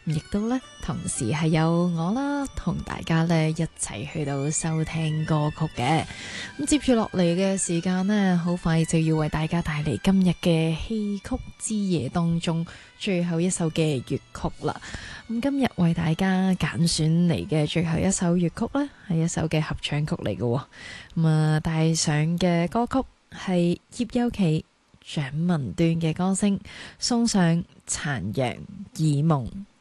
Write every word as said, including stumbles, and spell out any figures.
亦都咧同時係有我啦，同大家咧一齊去到收聽歌曲嘅。咁接住落嚟嘅時間呢，好快就要為大家帶嚟今日嘅戲曲之夜當中最後一首嘅粵曲啦。咁今日為大家揀選嚟嘅最後一首粵曲呢，係一首嘅合唱曲嚟嘅。咁啊，帶上嘅歌曲係葉優琪、蔣文端嘅歌聲，送上殘陽耳夢。